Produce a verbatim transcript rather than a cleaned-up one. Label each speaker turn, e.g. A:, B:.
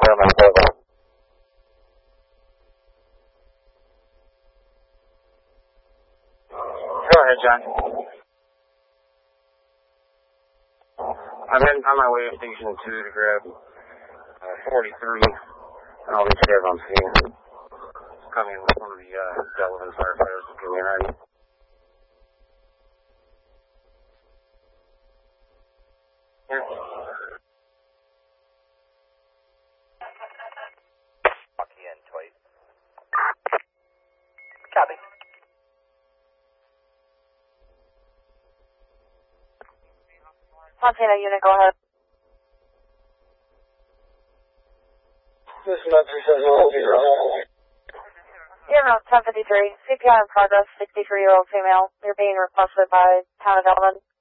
A: Go ahead, John. I'm heading on my way to Station two to grab uh, forty-three, and I'll reach you guys on scene. Coming with one of the uh, Delavan firefighters to give me an idea. Yeah.
B: Again, twice. Copy.
C: Montana unit, go ahead.
A: This is not three seven zero zero.
C: Yeah, no, ten fifty-three. C P R in progress, sixty-three-year-old female. You're being requested by Town of Delavan.